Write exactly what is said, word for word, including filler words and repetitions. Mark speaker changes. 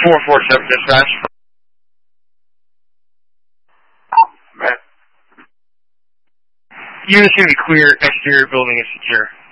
Speaker 1: four four seven dispatch. Matt. Unit seem to be clear. Exterior building is secure.